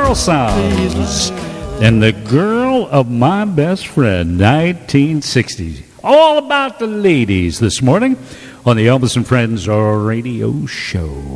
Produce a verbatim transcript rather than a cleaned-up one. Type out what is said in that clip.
Girl Sounds and The Girl of My Best Friend, nineteen sixty. All about the ladies this morning on the Elvis and Friends Radio Show.